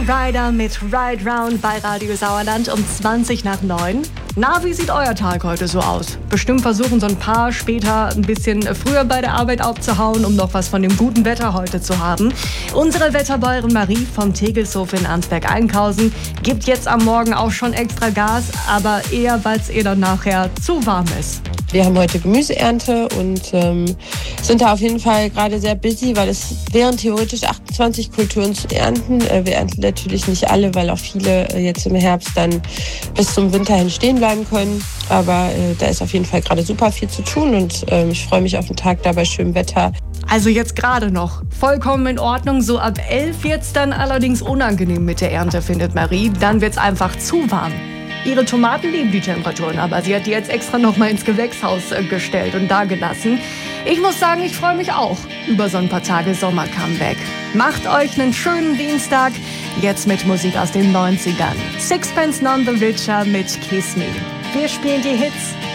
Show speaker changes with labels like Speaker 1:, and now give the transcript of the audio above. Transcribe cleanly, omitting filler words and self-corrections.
Speaker 1: Rider mit Ride Round bei Radio Sauerland um 20:20. Na, wie sieht euer Tag heute so aus? Bestimmt versuchen so ein paar später ein bisschen früher bei der Arbeit aufzuhauen, um noch was von dem guten Wetter heute zu haben. Unsere Wetterbäuerin Marie vom Tegelshof in Arnsberg-Allenkhausen gibt jetzt am Morgen auch schon extra Gas, aber eher, weil es ihr dann nachher zu warm ist.
Speaker 2: Wir haben heute Gemüseernte und sind da auf jeden Fall gerade sehr busy, weil es wären theoretisch 28 Kulturen zu ernten. Wir ernten natürlich nicht alle, weil auch viele jetzt im Herbst dann bis zum Winter hin stehen bleiben können. Aber da ist auf jeden Fall gerade super viel zu tun und ich freue mich auf den Tag da bei schönem Wetter.
Speaker 1: Also jetzt gerade noch. Vollkommen in Ordnung. So ab 11 wird's dann allerdings unangenehm mit der Ernte, findet Marie. Dann wird's einfach zu warm. Ihre Tomaten lieben die Temperaturen, aber sie hat die jetzt extra noch mal ins Gewächshaus gestellt und da gelassen. Ich muss sagen, ich freue mich auch über so ein paar Tage Sommer-Comeback. Macht euch einen schönen Dienstag, jetzt mit Musik aus den 90ern. Sixpence None the Richer mit Kiss Me. Wir spielen die Hits.